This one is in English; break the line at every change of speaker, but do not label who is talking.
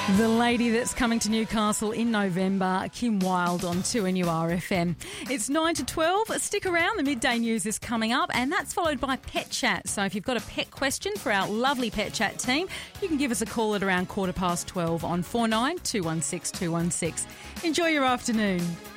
The lady that's coming to Newcastle in November, Kim Wilde on 2NURFM. It's 9 to 12. Stick around. The midday news is coming up, and that's followed by Pet Chat. So if you've got a pet question for our lovely Pet Chat team, you can give us a call at around 12:15 on 49 216 216. Enjoy your afternoon.